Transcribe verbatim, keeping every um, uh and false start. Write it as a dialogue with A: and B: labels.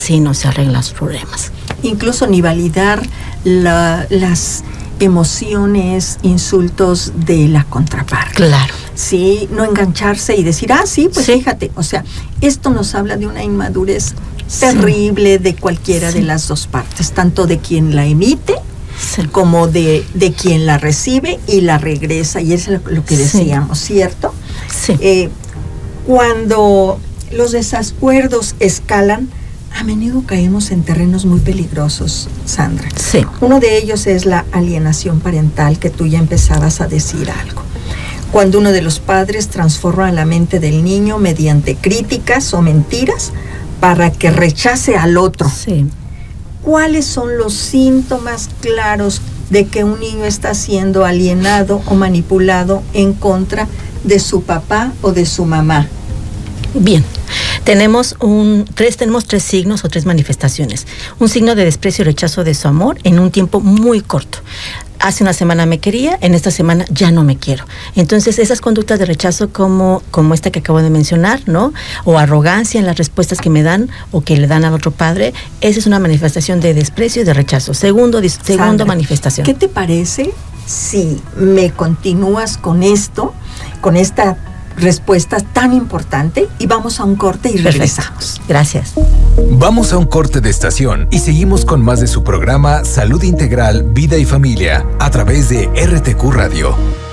A: así no se arreglan los problemas.
B: Incluso ni validar la, las emociones, insultos de la contraparte.
A: Claro.
B: Sí, no engancharse y decir, ah, sí, pues
A: sí.
B: fíjate, o sea, esto nos habla de una inmadurez terrible de cualquiera sí. de las dos partes, tanto de quien la emite sí. como de, de quien la recibe y la regresa, y eso es lo, lo que decíamos, sí. ¿cierto?
A: Sí.
B: Eh, cuando los desacuerdos escalan, a menudo caemos en terrenos muy peligrosos, Sandra.
A: Sí.
B: Uno de ellos es la alienación parental, que tú ya empezabas a decir algo. Cuando uno de los padres transforma la mente del niño mediante críticas o mentiras para que rechace al otro.
A: Sí.
B: ¿Cuáles son los síntomas claros de que un niño está siendo alienado o manipulado en contra de su papá o de su mamá?
A: Bien, tenemos un tres tenemos tres signos o tres manifestaciones. Un signo de desprecio y rechazo de su amor en un tiempo muy corto. Hace una semana me quería, en esta semana ya no me quiero. Entonces, esas conductas de rechazo como, como esta que acabo de mencionar, ¿no? O arrogancia en las respuestas que me dan o que le dan al otro padre, esa es una manifestación de desprecio y de rechazo. Segundo, dis, segundo
B: Sandra,
A: manifestación.
B: ¿Qué te parece si me continúas con esto, con esta respuesta tan importante, y vamos a un corte y
A: Perfecto.
B: regresamos?
A: Gracias.
C: Vamos a un corte de estación y seguimos con más de su programa Salud Integral, Vida y Familia a través de R T Q Radio.